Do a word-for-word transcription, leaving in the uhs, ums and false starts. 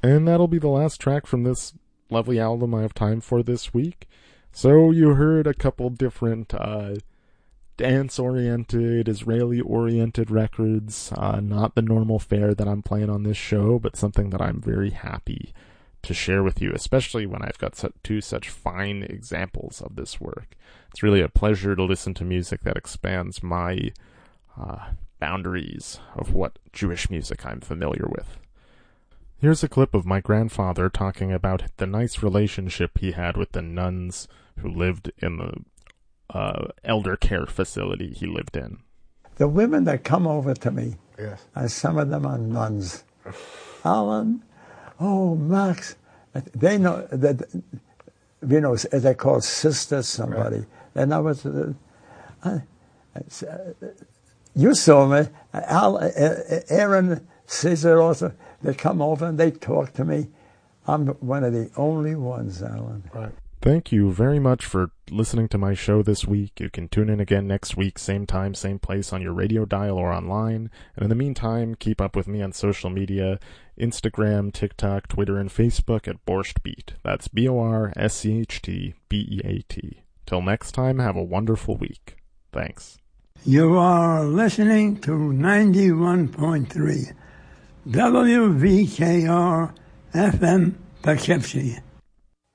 And that'll be the last track from this lovely album I have time for this week. So you heard a couple different uh, dance-oriented, Israeli-oriented records. Uh, not the normal fare that I'm playing on this show, but something that I'm very happy to share with you, especially when I've got two such fine examples of this work. It's really a pleasure to listen to music that expands my uh, boundaries of what Jewish music I'm familiar with. Here's a clip of my grandfather talking about the nice relationship he had with the nuns who lived in the uh, elder care facility he lived in. The women that come over to me, yes, and some of them are nuns. Alan, oh, Max, they know that, you know, they call sister somebody. Right. And I was, uh, I, uh, you saw me, Al, uh, Aaron, Caesar also, they come over and they talk to me. I'm one of the only ones, Alan. Right. Thank you very much for listening to my show this week. You can tune in again next week, same time, same place on your radio dial or online. And in the meantime, keep up with me on social media, Instagram, TikTok, Twitter, and Facebook at Borscht Beat. That's B O R S C H T B E A T. Till next time, have a wonderful week. Thanks. You are listening to ninety-one point three W V K R F M Poughkeepsie.